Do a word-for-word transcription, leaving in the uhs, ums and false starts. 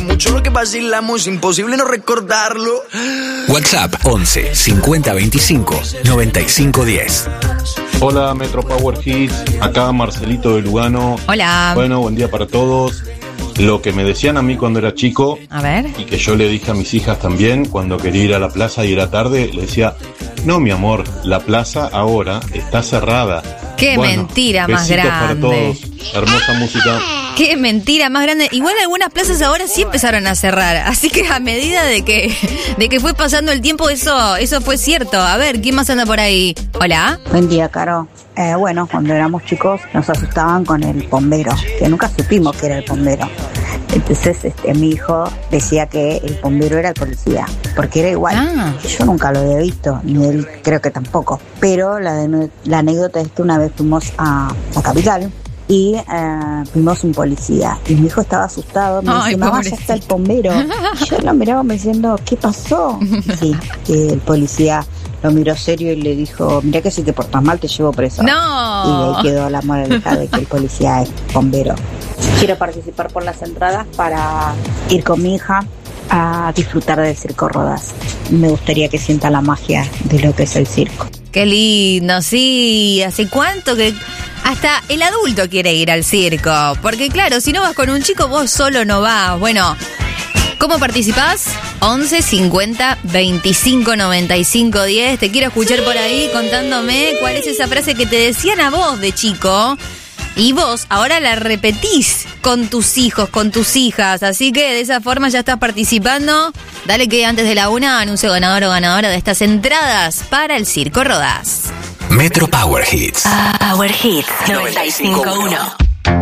mucho lo que vacilamos, imposible no recordarlo. WhatsApp once cincuenta veinticinco noventa y cinco diez. Hola Metro Power Hits, acá Marcelito de Lugano. Hola. Bueno, buen día para todos. Lo que me decían a mí cuando era chico, a ver, y que yo le dije a mis hijas también, cuando quería ir a la plaza y era tarde, le decía, no mi amor, la plaza ahora está cerrada. Qué bueno, mentira más grande. Para todos, hermosa música. Qué mentira más grande. Igual algunas plazas ahora sí empezaron a cerrar, así que a medida de que de que fue pasando el tiempo, eso eso fue cierto. A ver, ¿quién más anda por ahí? Hola. Buen día, Caro. Eh, bueno, cuando éramos chicos nos asustaban con el bombero, que nunca supimos que era el bombero. Entonces este, mi hijo decía que el bombero era el policía, porque era igual. Ah. Yo nunca lo había visto, ni él creo que tampoco. Pero la, de, la anécdota es que una vez fuimos a, a Capital y eh, vimos un policía. Y mi hijo estaba asustado, me Ay, dice, mamá, ya está el bombero. Y yo lo miraba me diciendo, ¿qué pasó? Sí, que el policía lo miró serio y le dijo, mirá que si te portas mal te llevo preso. No. Y ahí quedó la moraleja de que el policía es bombero. Quiero participar por las entradas para ir con mi hija a disfrutar del Circo Rodaz. Me gustaría que sienta la magia de lo que es el circo. Qué lindo, sí. ¿Hace cuánto que hasta el adulto quiere ir al circo? Porque claro, si no vas con un chico, vos solo no vas. Bueno, ¿cómo participás? once cincuenta veinticinco noventa y cinco diez. Te quiero escuchar por ahí contándome cuál es esa frase que te decían a vos de chico y vos ahora la repetís con tus hijos, con tus hijas. Así que de esa forma ya estás participando. Dale que antes de la una anuncio ganador o ganadora de estas entradas para el Circo Rodaz. Metro Power Hits. Power Hits noventa y cinco punto uno.